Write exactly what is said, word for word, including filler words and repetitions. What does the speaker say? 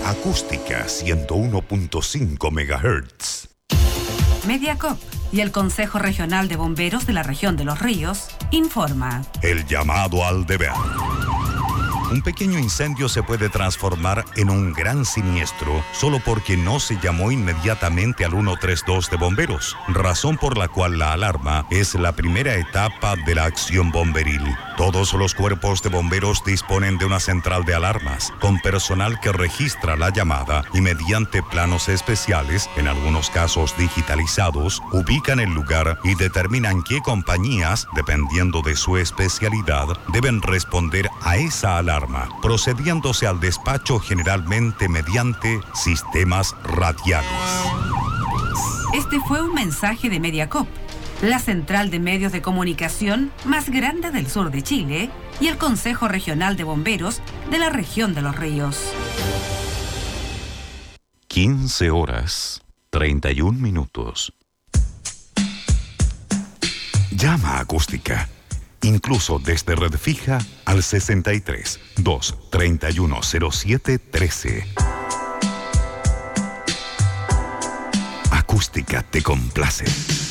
Acústica ciento uno punto cinco megahertz. Mediacop y el Consejo Regional de Bomberos de la Región de Los Ríos informa. El llamado al deber. Un pequeño incendio se puede transformar en un gran siniestro solo porque no se llamó inmediatamente al ciento treinta y dos de bomberos, razón por la cual la alarma es la primera etapa de la acción bomberil. Todos los cuerpos de bomberos disponen de una central de alarmas, con personal que registra la llamada y mediante planos especiales, en algunos casos digitalizados, ubican el lugar y determinan qué compañías, dependiendo de su especialidad, deben responder a esa alarma, procediéndose al despacho generalmente mediante sistemas radiales. Este fue un mensaje de Mediacop, la central de medios de comunicación más grande del sur de Chile, y el Consejo Regional de Bomberos de la Región de Los Ríos. quince horas, treinta y un minutos. Llama a Acústica. Incluso desde red fija al sesenta y tres, dos, treinta y uno, cero siete, trece. Acústica te complace.